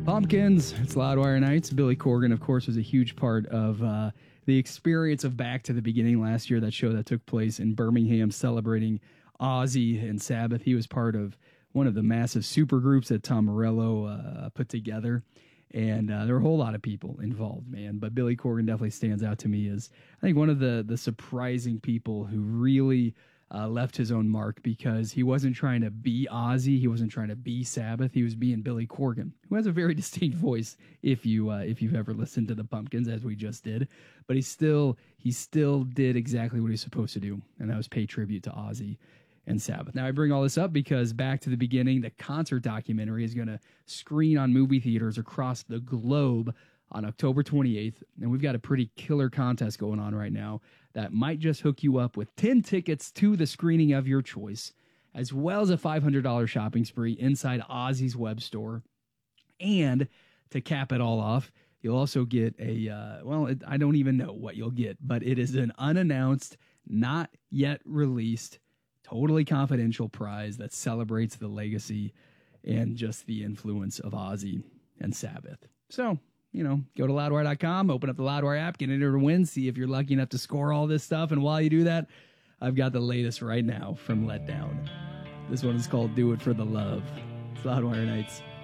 Pumpkins, it's Loudwire Nights. Billy Corgan, of course, was a huge part of the experience of Back to the Beginning last year, that show that took place in Birmingham celebrating Ozzy and Sabbath. He was part of one of the massive super groups that Tom Morello put together. And there were a whole lot of people involved, man. But Billy Corgan definitely stands out to me as, I think, one of the surprising people who really left his own mark, because he wasn't trying to be Ozzy, he wasn't trying to be Sabbath, he was being Billy Corgan, who has a very distinct voice if you've ever listened to the Pumpkins, as we just did. But he still did exactly what he's supposed to do, and that was pay tribute to Ozzy and Sabbath. Now, I bring all this up because Back to the Beginning, the concert documentary, is going to screen on movie theaters across the globe on October 28th, and we've got a pretty killer contest going on right now that might just hook you up with 10 tickets to the screening of your choice, as well as a $500 shopping spree inside Ozzy's web store. And to cap it all off, you'll also get I don't even know what you'll get, but it is an unannounced, not yet released, totally confidential prize that celebrates the legacy and just the influence of Ozzy and Sabbath. So, go to Loudwire.com, open up the Loudwire app, get entered to win, see if you're lucky enough to score all this stuff. And while you do that, I've got the latest right now from Letdown. This one is called Do It For The Love. It's Loudwire Nights.